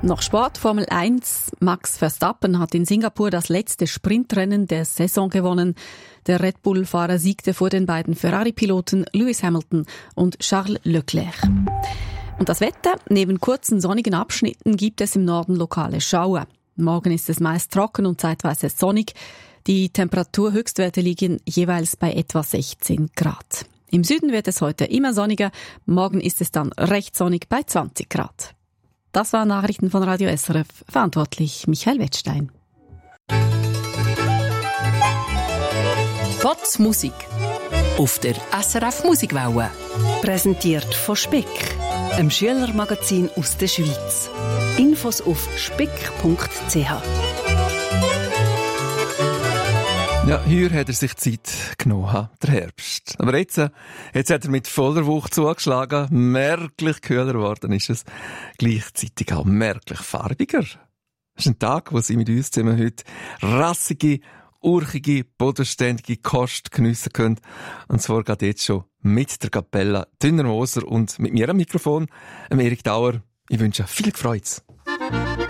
Noch Sport, Formel 1. Max Verstappen hat in Singapur das letzte Sprintrennen der Saison gewonnen. Der Red Bull-Fahrer siegte vor den beiden Ferrari-Piloten Lewis Hamilton und Charles Leclerc. Und das Wetter? Neben kurzen sonnigen Abschnitten gibt es im Norden lokale Schauer. Morgen ist es meist trocken und zeitweise sonnig. Die Temperaturhöchstwerte liegen jeweils bei etwa 16 Grad. Im Süden wird es heute immer sonniger. Morgen ist es dann recht sonnig bei 20 Grad. Das waren Nachrichten von Radio SRF. Verantwortlich Michael Wettstein. Potz Musik auf der SRF Musikwelle. Präsentiert von Speck, einem Schülermagazin aus der Schweiz. Infos auf speck.ch. Ja, hier hat er sich Zeit genommen, der Herbst. Aber jetzt hat er mit voller Wucht zugeschlagen. Merklich kühler geworden ist es. Gleichzeitig auch merklich farbiger. Es ist ein Tag, wo Sie mit uns zusammen heute rassige, urchige, bodenständige Kost geniessen können. Und zwar geht jetzt schon mit der Kapelle Dünner Moser und mit mir am Mikrofon, Erik Dauer. Ich wünsche viel Freude.